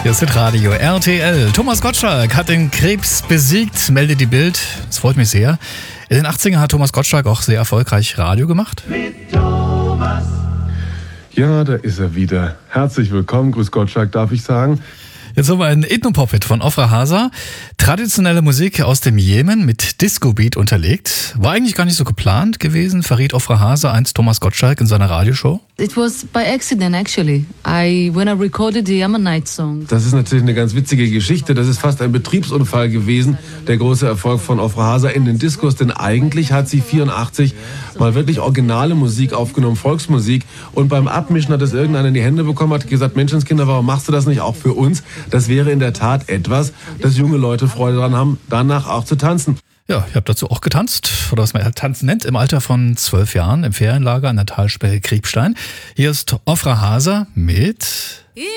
Hier ist Radio RTL. Thomas Gottschalk hat den Krebs besiegt, meldet die Bild. Das freut mich sehr. In den 80ern hat Thomas Gottschalk auch sehr erfolgreich Radio gemacht. Ja, da ist er wieder. Herzlich willkommen, grüß Gottschalk, darf ich sagen. Jetzt haben wir einen Ethno-Pop-Hit von Ofra Hasa. Traditionelle Musik aus dem Jemen mit Disco-Beat unterlegt. War eigentlich gar nicht so geplant gewesen, verriet Ofra Hasa einst Thomas Gottschalk in seiner Radioshow. It was by accident actually. When I recorded the Ammonite song. Das ist natürlich eine ganz witzige Geschichte. Das ist fast ein Betriebsunfall gewesen, der große Erfolg von Ofra Hasa in den Diskos. Denn eigentlich hat sie 84 mal wirklich originale Musik aufgenommen, Volksmusik. Und beim Abmischen hat es irgendeiner in die Hände bekommen, hat gesagt, Menschenskinder, warum machst du das nicht auch für uns? Das wäre in der Tat etwas, dass junge Leute Freude daran haben, danach auch zu tanzen. Ja, ich habe dazu auch getanzt, oder was man tanzen nennt, im Alter von 12 Jahren im Ferienlager an der Talsperre Kriebstein. Hier ist Ofra Hasa mit